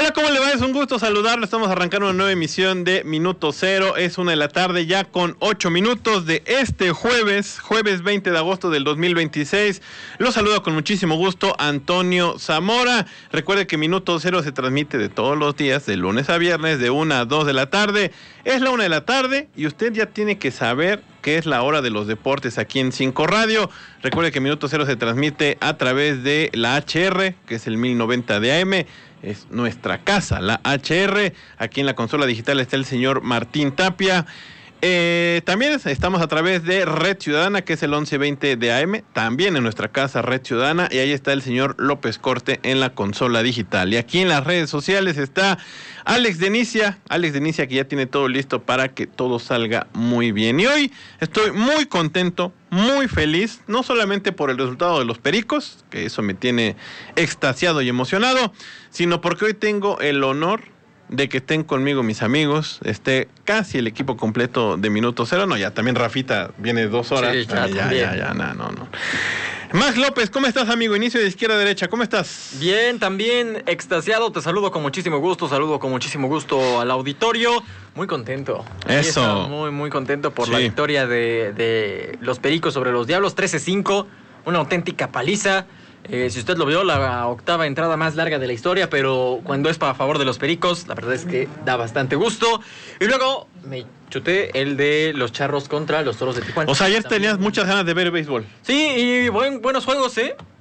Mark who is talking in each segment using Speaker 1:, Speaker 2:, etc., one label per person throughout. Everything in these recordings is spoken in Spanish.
Speaker 1: Hola, ¿cómo le va? Es un gusto saludarlo. Estamos arrancando una nueva emisión de Minuto Cero. Es 1 p.m, ya con 8 minutos de este jueves 20 de agosto del 2026. Los saludo con muchísimo gusto, Antonio Zamora. Recuerde que Minuto Cero se transmite de todos los días, de lunes a viernes, de 1 a 2 de la tarde. Es la 1 p.m y usted ya tiene que saber que es la hora de los deportes aquí en 5 Radio. Recuerde que Minuto Cero se transmite a través de la HR, que es el 1090 de AM. Es nuestra casa, la HR. Aquí en la consola digital está el señor Martín Tapia. También estamos a través de Red Ciudadana, que es el 1120 de AM, también en nuestra casa Red Ciudadana, y ahí está el señor López Corte en la consola digital. Y aquí en las redes sociales está Alex Denicia, que ya tiene todo listo para que todo salga muy bien. Y hoy estoy muy contento, muy feliz, no solamente por el resultado de los Pericos, que eso me tiene extasiado y emocionado, sino porque hoy tengo el honor de que estén conmigo mis amigos, casi el equipo completo de Minuto Cero. No, ya también Rafita viene 2 horas.
Speaker 2: Sí,
Speaker 1: No. Max López, ¿cómo estás, amigo? Inicio de izquierda a derecha, ¿cómo estás?
Speaker 2: Bien, también extasiado, te saludo con muchísimo gusto, al auditorio. Muy contento.
Speaker 1: Eso.
Speaker 2: Muy, muy contento por la victoria de los Pericos sobre los Diablos, 13-5, una auténtica paliza. Si usted lo vio, la octava entrada más larga de la historia, pero cuando es para favor de los Pericos, la verdad es que da bastante gusto. Y luego me chuté el de los Charros contra los Toros de Tijuana.
Speaker 1: O sea, ayer tenías muchas ganas de ver béisbol.
Speaker 2: Sí, y buenos juegos,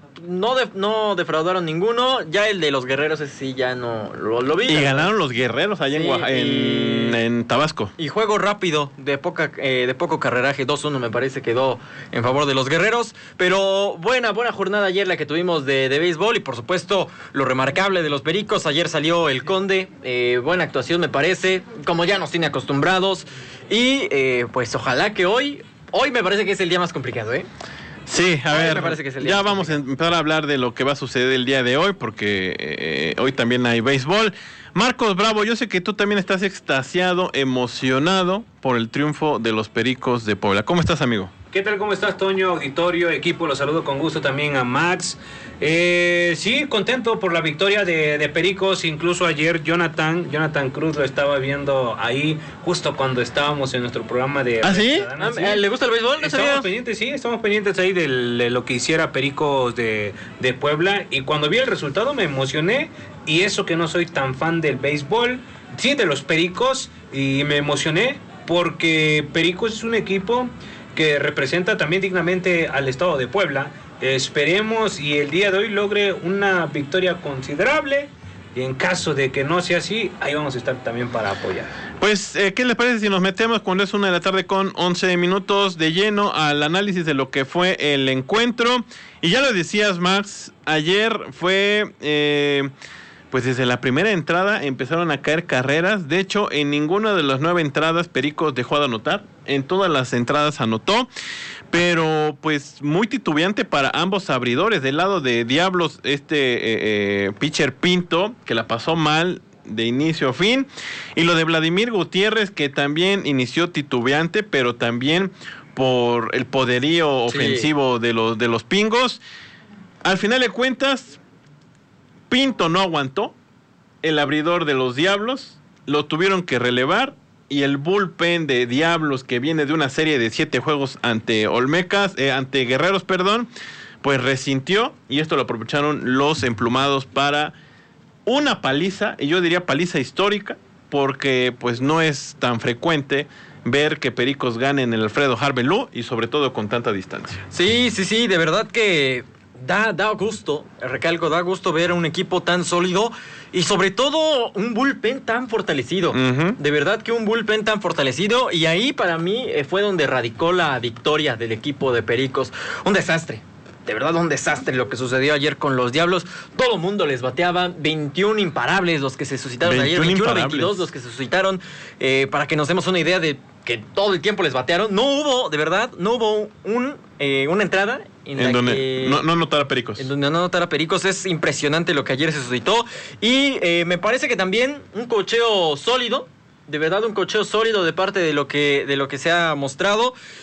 Speaker 2: No defraudaron ninguno. Ya el de los Guerreros, ese sí ya no lo vi.
Speaker 1: Y ganaron los Guerreros allá en Tabasco.
Speaker 2: Y juego rápido, de poco carreraje, 2-1 me parece quedó en favor de los Guerreros. Pero buena jornada ayer la que tuvimos de béisbol. Y por supuesto, lo remarcable de los Pericos. Ayer salió el Conde, buena actuación me parece, como ya nos tiene acostumbrados. Y pues ojalá que hoy me parece que es el día más complicado,
Speaker 1: Sí, a ver,
Speaker 2: me parece que es el día
Speaker 1: ya vamos a empezar a hablar de lo que va a suceder el día de hoy, porque hoy también hay béisbol. Marcos Bravo, yo sé que tú también estás extasiado, emocionado por el triunfo de los Pericos de Puebla. ¿Cómo estás, amigo?
Speaker 3: ¿Qué tal? ¿Cómo estás, Toño? Auditorio, equipo, los saludo con gusto también a Max. Sí, contento por la victoria de Pericos. Incluso ayer Jonathan Cruz lo estaba viendo ahí justo cuando estábamos en nuestro programa de...
Speaker 1: ¿Ah, sí?
Speaker 2: ¿Le gusta el béisbol?
Speaker 3: Estamos pendientes ahí de lo que hiciera Pericos de Puebla. Y cuando vi el resultado me emocioné. Y eso que no soy tan fan del béisbol, sí, de los Pericos. Y me emocioné porque Pericos es un equipo que representa también dignamente al estado de Puebla. Esperemos y el día de hoy logre una victoria considerable, y en caso de que no sea así, ahí vamos a estar también para apoyar.
Speaker 1: Pues, ¿qué les parece si nos metemos cuando es 1 p.m. con 11 minutos de lleno al análisis de lo que fue el encuentro? Y ya lo decías, Max, ayer fue... pues desde la primera entrada empezaron a caer carreras. De hecho, en ninguna de las 9 entradas Pericos dejó de anotar. En todas las entradas anotó. Pero pues muy titubeante para ambos abridores. Del lado de Diablos, pitcher Pinto, que la pasó mal de inicio a fin. Y lo de Vladimir Gutiérrez, que también inició titubeante, pero también por el poderío ofensivo de los Pingos. Al final de cuentas, Pinto no aguantó, el abridor de los Diablos, lo tuvieron que relevar, y el bullpen de Diablos, que viene de una serie de 7 juegos ante Guerreros, pues resintió, y esto lo aprovecharon los emplumados para una paliza, y yo diría paliza histórica, porque pues no es tan frecuente ver que Pericos gane en el Alfredo Harvey Lue, y sobre todo con tanta distancia.
Speaker 2: Sí, de verdad que da gusto, recalco, da gusto ver a un equipo tan sólido y sobre todo un bullpen tan fortalecido.
Speaker 1: Uh-huh.
Speaker 2: De verdad que un bullpen tan fortalecido, y ahí para mí fue donde radicó la victoria del equipo de Pericos. Un desastre. De verdad, un desastre lo que sucedió ayer con los Diablos. Todo el mundo les bateaba, 21 imparables los que se suscitaron ayer, 21-22 los que se suscitaron, para que nos demos una idea de que todo el tiempo les batearon. No hubo una entrada en donde
Speaker 1: que no anotara Pericos.
Speaker 2: En donde no anotara Pericos. Es impresionante lo que ayer se suscitó. Y me parece que también un cocheo sólido, de verdad un cocheo sólido de parte de lo que se ha mostrado.